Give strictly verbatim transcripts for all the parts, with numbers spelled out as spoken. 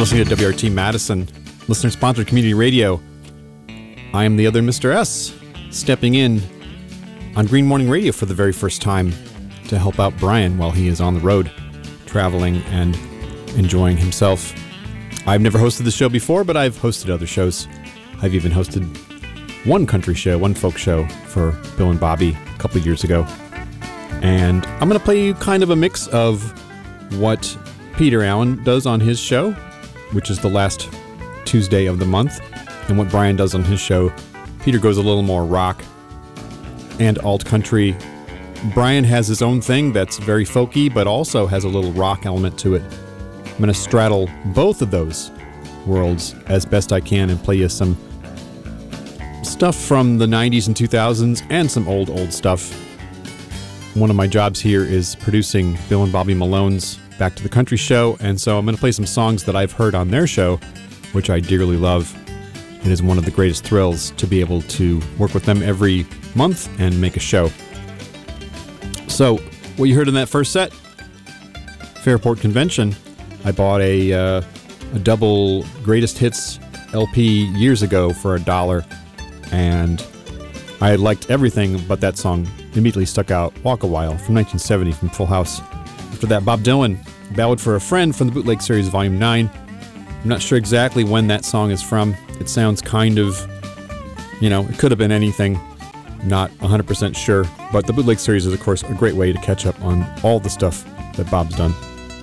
listening to W R T Madison, listener-sponsored community radio. I am the other Mister S, stepping in on Green Morning Radio for the very first time to help out Brian while he is on the road, traveling and enjoying himself. I've never hosted the show before, but I've hosted other shows. I've even hosted one country show, one folk show for Bill and Bobby a couple of years ago. And I'm going to play you kind of a mix of what Peter Allen does on his show, which is the last Tuesday of the month, and what Brian does on his show. Peter goes a little more rock and alt country. Brian has his own thing that's very folky, but also has a little rock element to it. I'm going to straddle both of those worlds as best I can and play you some stuff from the nineties and two thousands and some old, old stuff. One of my jobs here is producing Bill and Bobby Malone's Back to the Country show, and so I'm going to play some songs that I've heard on their show, which I dearly love. It is one of the greatest thrills to be able to work with them every month and make a show. So, what you heard in that first set, Fairport Convention, I bought a, uh, a double greatest hits L P years ago for a dollar, and I liked everything but that song. Immediately stuck out, Walk a While, from nineteen seventy from Full House. After that, Bob Dylan, Ballad for a Friend from the Bootleg Series Volume nine. I'm not sure exactly when that song is from. It sounds kind of, you know, it could have been anything. Not one hundred percent sure. But the Bootleg Series is, of course, a great way to catch up on all the stuff that Bob's done.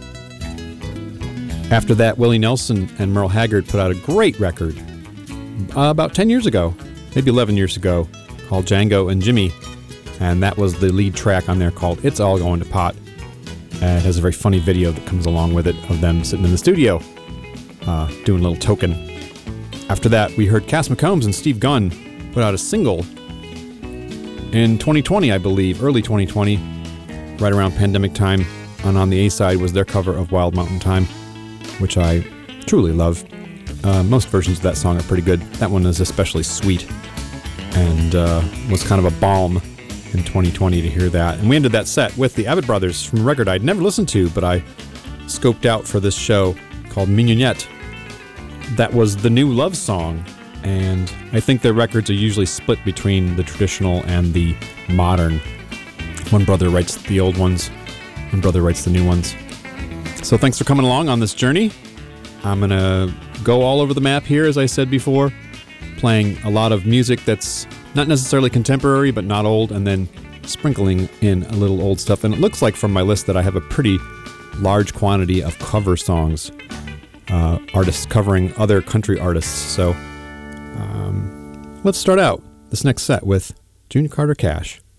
After that, Willie Nelson and Merle Haggard put out a great record uh, about ten years ago, maybe eleven years ago, called Django and Jimmy. And that was the lead track on there called It's All Going to Pot. Uh, it has a very funny video that comes along with it of them sitting in the studio uh, doing a little token. After that, we heard Cass McCombs and Steve Gunn put out a single in twenty twenty, I believe, early twenty twenty, right around pandemic time. And on the A-side was their cover of Wild Mountain Time, which I truly love. Uh, most versions of that song are pretty good. That one is especially sweet and uh, was kind of a balm in twenty twenty to hear that. And we ended that set with the Abbott Brothers from a record I'd never listened to, but I scoped out for this show called Mignonette. That was the new love song, and I think their records are usually split between the traditional and the modern. One brother writes the old ones, one brother writes the new ones. So thanks for coming along on this journey. I'm going to go all over the map here, as I said before, playing a lot of music that's not necessarily contemporary, but not old, and then sprinkling in a little old stuff. And it looks like from my list that I have a pretty large quantity of cover songs, uh, artists covering other country artists. So um, let's start out this next set with June Carter Cash.